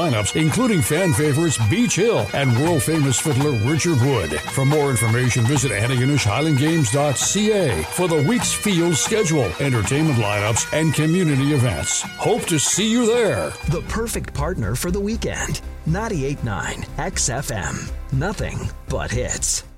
lineups, including fan favorites Beach Hill and world-famous fiddler Richard Wood. For more information, visit AntigonusHighlandGames.ca for the week's field schedule, entertainment lineups, and community events. Hope to see you there. The perfect partner for the weekend. 98.9 XFM. Nothing but hits.